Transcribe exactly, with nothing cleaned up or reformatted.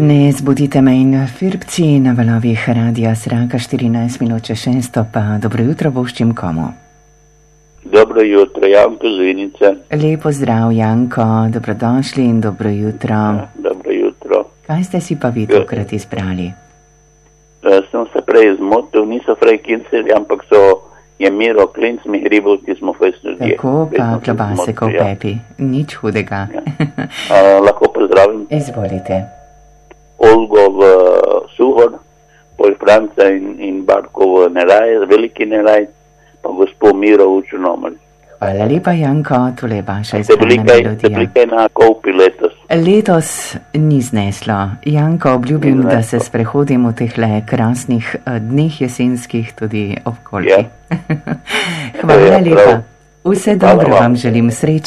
Ne zbudite me in Firbci na valovih Radia Sraka štirinajst minut čez šesto, pa dobro jutro voščim komu. Dobro jutro, Janko z Vinice. Lepo zdrav, Janko, dobrodošli in dobro jutro. Ja, dobro jutro. Kaj ste si pa vi tokrat izbrali? Ja, sem se prej zmotil, niso Frej Kinceli, ampak so je Miro Klinc, mi hribov, ki smo fajs ljudje. Tako, pa klobase ko v pepi, nič hudega. Ja. A, lahko pozdravim. Izvolite. Olgo v Suhor, pol Franca in, in Barko v Neraj, veliki Neraj, pa gospod Miro v Črnomlj. Hvala lepa, Janko, tole je vaša izbrana melodija. Ste bili kaj na Kopi letos? Letos ni zneslo. Janko, obljubim, da se sprehodim v tehle krasnih dneh jesenskih tudi ob Kolpi. Ja. Hvala ja, lepa. Vse dobro vam želim, srečno.